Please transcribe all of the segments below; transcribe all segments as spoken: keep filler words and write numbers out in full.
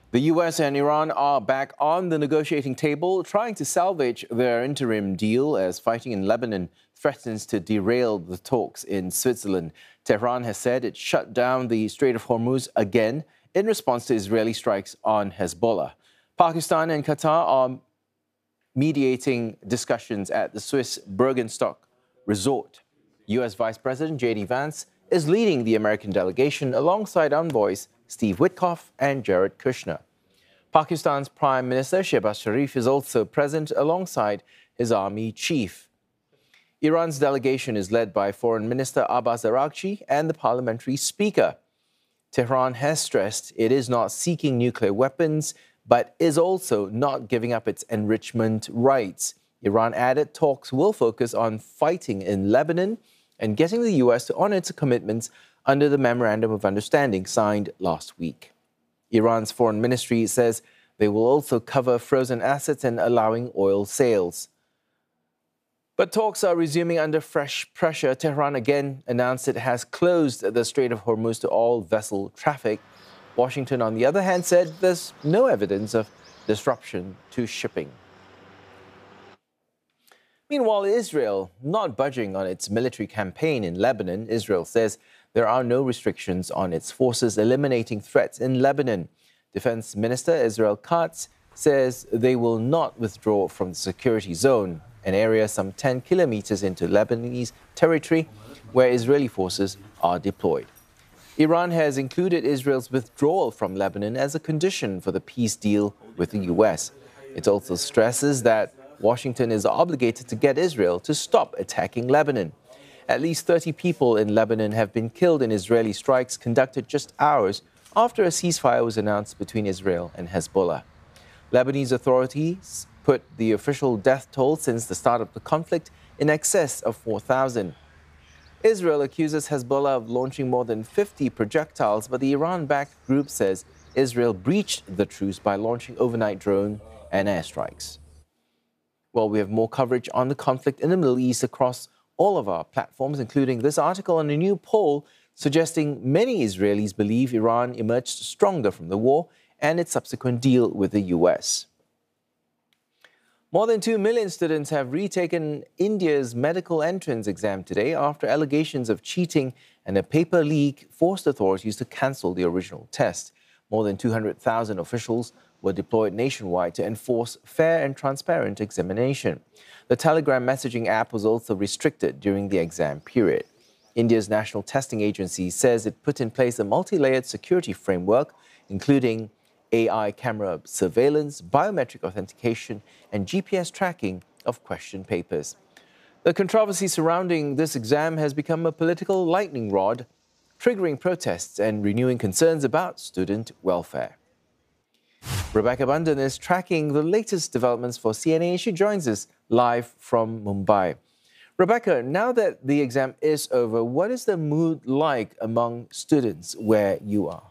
The U S and Iran are back on the negotiating table, trying to salvage their interim deal as fighting in Lebanon threatens to derail the talks in Switzerland. Tehran has said it shut down the Strait of Hormuz again in response to Israeli strikes on Hezbollah. Pakistan and Qatar are mediating discussions at the Swiss Bergenstock resort. U S Vice President J D Vance is leading the American delegation alongside envoys Steve Witkoff and Jared Kushner. Pakistan's Prime Minister Shehbaz Sharif is also present alongside his army chief. Iran's delegation is led by Foreign Minister Abbas Araghchi and the parliamentary speaker. Tehran has stressed it is not seeking nuclear weapons, but is also not giving up its enrichment rights. Iran added talks will focus on fighting in Lebanon and getting the U S to honor its commitments under the Memorandum of Understanding signed last week. Iran's foreign ministry says they will also cover frozen assets and allowing oil sales. But talks are resuming under fresh pressure. Tehran again announced it has closed the Strait of Hormuz to all vessel traffic. Washington, on the other hand, said there's no evidence of disruption to shipping. Meanwhile, Israel not budging on its military campaign in Lebanon. Israel says there are no restrictions on its forces eliminating threats in Lebanon. Defense Minister Israel Katz says they will not withdraw from the security zone, an area some ten kilometers into Lebanese territory where Israeli forces are deployed. Iran has included Israel's withdrawal from Lebanon as a condition for the peace deal with the U S. It also stresses that Washington is obligated to get Israel to stop attacking Lebanon. At least thirty people in Lebanon have been killed in Israeli strikes conducted just hours after a ceasefire was announced between Israel and Hezbollah. Lebanese authorities put the official death toll since the start of the conflict in excess of four thousand. Israel accuses Hezbollah of launching more than fifty projectiles, but the Iran-backed group says Israel breached the truce by launching overnight drone and airstrikes. Well, we have more coverage on the conflict in the Middle East across all of our platforms, including this article on a new poll suggesting many Israelis believe Iran emerged stronger from the war and its subsequent deal with the U S. More than two million students have retaken India's medical entrance exam today after allegations of cheating and a paper leak forced authorities to cancel the original test. More than two hundred thousand officials were deployed nationwide to enforce fair and transparent examination. The Telegram messaging app was also restricted during the exam period. India's National Testing Agency says it put in place a multi-layered security framework, including A I camera surveillance, biometric authentication, and G P S tracking of question papers. The controversy surrounding this exam has become a political lightning rod, triggering protests and renewing concerns about student welfare. Rebecca Bundan is tracking the latest developments for C N A. She joins us live from Mumbai. Rebecca, now that the exam is over, what is the mood like among students where you are?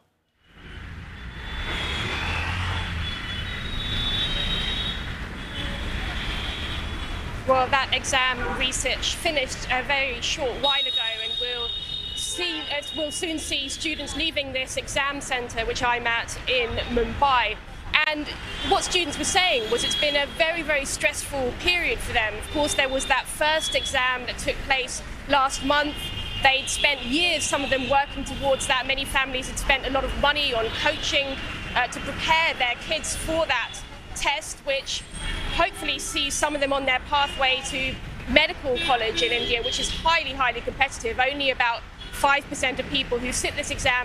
Well, that exam research finished a very short while ago, and we'll see, we'll soon see students leaving this exam centre, which I'm at in Mumbai. And what students were saying was it's been a very, very stressful period for them. Of course, there was that first exam that took place last month. They'd spent years, some of them, working towards that. Many families had spent a lot of money on coaching uh, to prepare their kids for that test, which hopefully sees some of them on their pathway to medical college in India, which is highly, highly competitive. Only about five percent of people who sit this exam